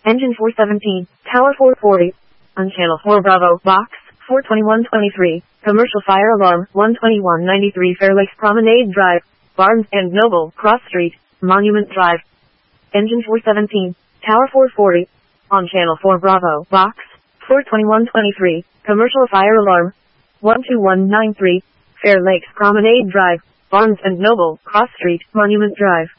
Engine 417, Tower 440. On Channel 4 Bravo, Box 42123. Commercial fire alarm 12193 Fair Lakes Promenade Drive, Barnes and Noble, Cross Street, Monument Drive. Engine 417, Tower 440. On Channel 4 Bravo, Box 42123. Commercial fire alarm 12193 Fair Lakes Promenade Drive, Barnes and Noble, Cross Street, Monument Drive.